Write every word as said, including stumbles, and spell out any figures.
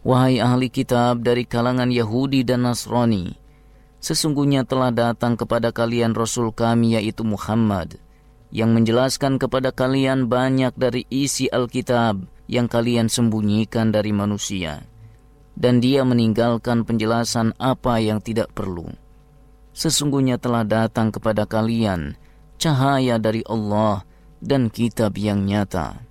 Wahai ahli kitab dari kalangan Yahudi dan Nasrani, sesungguhnya telah datang kepada kalian Rasul kami yaitu Muhammad, yang menjelaskan kepada kalian banyak dari isi Alkitab yang kalian sembunyikan dari manusia, dan dia meninggalkan penjelasan apa yang tidak perlu. Sesungguhnya telah datang kepada kalian cahaya dari Allah dan kitab yang nyata.